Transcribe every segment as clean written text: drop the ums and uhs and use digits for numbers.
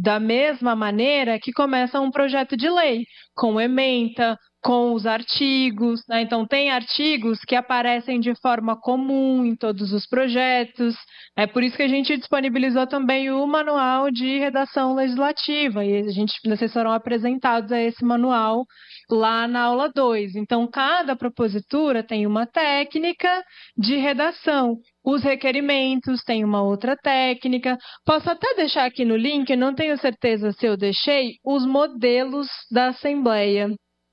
da mesma maneira que começa um projeto de lei, com ementa, com os artigos, né? Então, tem artigos que aparecem de forma comum em todos os projetos. É por isso que a gente disponibilizou também o manual de redação legislativa, e vocês foram apresentados a esse manual lá na aula 2. Então, cada propositura tem uma técnica de redação. Os requerimentos têm uma outra técnica. Posso até deixar aqui no link, não tenho certeza se eu deixei, os modelos da Assembleia.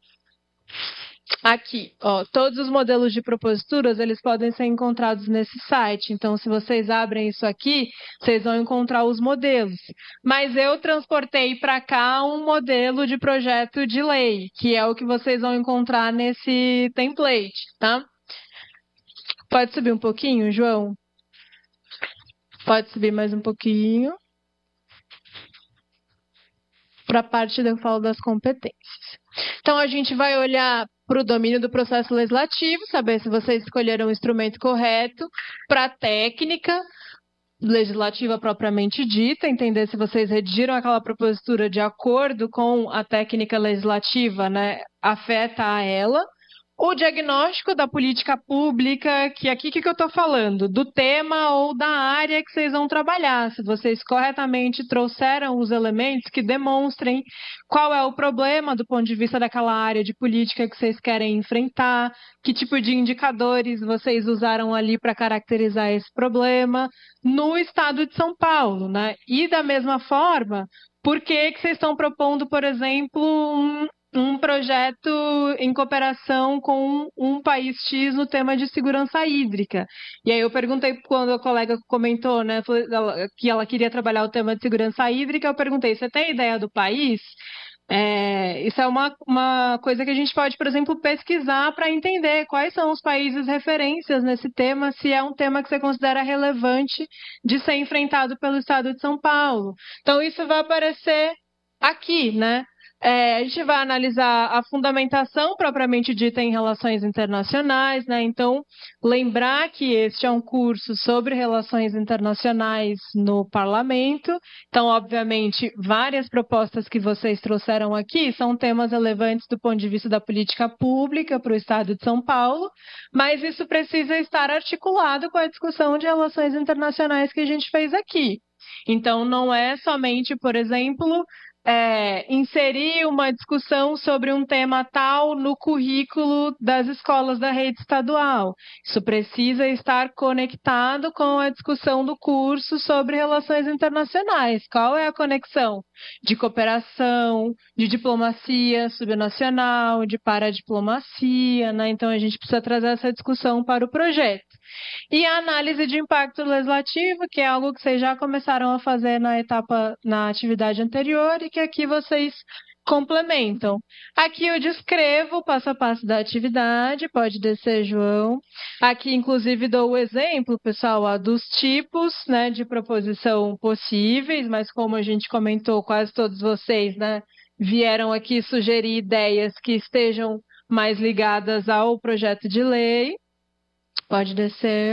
Aqui, ó, todos os modelos de proposituras, eles podem ser encontrados nesse site. Então, se vocês abrem isso aqui, vocês vão encontrar os modelos. Mas eu transportei para cá um modelo de projeto de lei, que é o que vocês vão encontrar nesse template, tá? Pode subir um pouquinho, João? Pode subir mais um pouquinho. Para a parte que eu falo das competências. Então, a gente vai olhar para o domínio do processo legislativo, saber se vocês escolheram o instrumento correto, para a técnica legislativa propriamente dita, entender se vocês redigiram aquela propositura de acordo com a técnica legislativa, né, afeta a ela. O diagnóstico da política pública, que aqui o que eu estou falando? Do tema ou da área que vocês vão trabalhar. Se vocês corretamente trouxeram os elementos que demonstrem qual é o problema do ponto de vista daquela área de política que vocês querem enfrentar, que tipo de indicadores vocês usaram ali para caracterizar esse problema no estado de São Paulo, né? E da mesma forma, por que vocês estão propondo, por exemplo, um projeto em cooperação com um país X no tema de segurança hídrica. E aí eu perguntei, quando a colega comentou, né, que ela queria trabalhar o tema de segurança hídrica, eu perguntei, você tem ideia do país? Isso é uma coisa que a gente pode, por exemplo, pesquisar para entender quais são os países referências nesse tema, se é um tema que você considera relevante de ser enfrentado pelo Estado de São Paulo. Então, isso vai aparecer aqui, né? A gente vai analisar a fundamentação propriamente dita em relações internacionais, né? Então, lembrar que este é um curso sobre relações internacionais no parlamento. Então, obviamente, várias propostas que vocês trouxeram aqui são temas relevantes do ponto de vista da política pública para o Estado de São Paulo, mas isso precisa estar articulado com a discussão de relações internacionais que a gente fez aqui. Então, não é somente, por exemplo, inserir uma discussão sobre um tema tal no currículo das escolas da rede estadual. Isso precisa estar conectado com a discussão do curso sobre relações internacionais. Qual é a conexão? De cooperação, de diplomacia subnacional, de paradiplomacia, né? Então, a gente precisa trazer essa discussão para o projeto. E a análise de impacto legislativo, que é algo que vocês já começaram a fazer na atividade anterior e que aqui vocês complementam. Aqui eu descrevo o passo a passo da atividade, pode descer, João. Aqui, inclusive, dou o exemplo, pessoal, dos tipos, né, de proposição possíveis, mas como a gente comentou, quase todos vocês, né, vieram aqui sugerir ideias que estejam mais ligadas ao projeto de lei. Pode descer.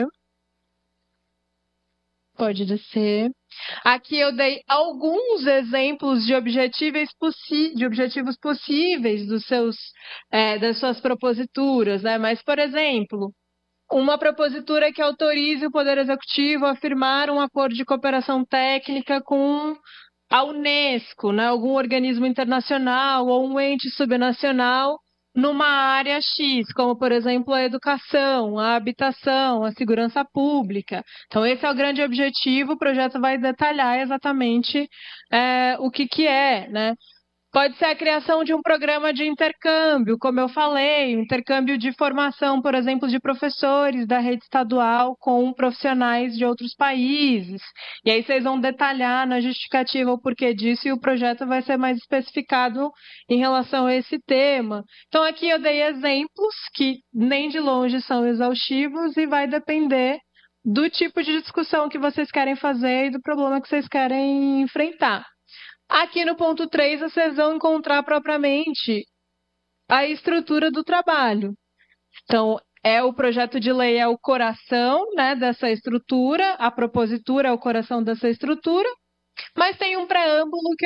Pode descer. Aqui eu dei alguns exemplos de objetivos possíveis das suas proposituras, né? Mas, por exemplo, uma propositura que autorize o Poder Executivo a firmar um acordo de cooperação técnica com a Unesco, né? Algum organismo internacional ou um ente subnacional numa área X, como, por exemplo, a educação, a habitação, a segurança pública. Então, esse é o grande objetivo, o projeto vai detalhar exatamente o que é, né? Pode ser a criação de um programa de intercâmbio, como eu falei, intercâmbio de formação, por exemplo, de professores da rede estadual com profissionais de outros países. E aí vocês vão detalhar na justificativa o porquê disso e o projeto vai ser mais especificado em relação a esse tema. Então, aqui eu dei exemplos que nem de longe são exaustivos e vai depender do tipo de discussão que vocês querem fazer e do problema que vocês querem enfrentar. Aqui no ponto 3, vocês vão encontrar propriamente a estrutura do trabalho. Então, o projeto de lei é o coração, né, dessa estrutura, a propositura é o coração dessa estrutura, mas tem um preâmbulo que